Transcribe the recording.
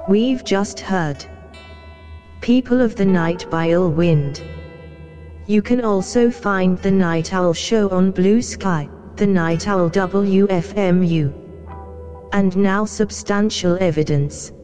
We've just heard People of the Night by Earl Wind. You can also find The Night Owl Show on Blue Sky, The Night Owl WFMU. And now Substantial Evidence.